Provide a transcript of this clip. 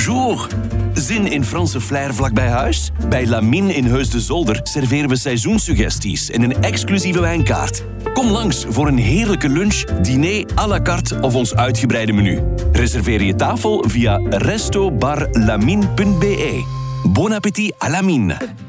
bonjour. Zin in Franse flair vlak bij huis? Bij Lamine in Heus de Zolder serveren we seizoensuggesties en een exclusieve wijnkaart. Kom langs voor een heerlijke lunch, diner à la carte of ons uitgebreide menu. Reserveer je tafel via restobarlamine.be. Bon appétit à Lamine.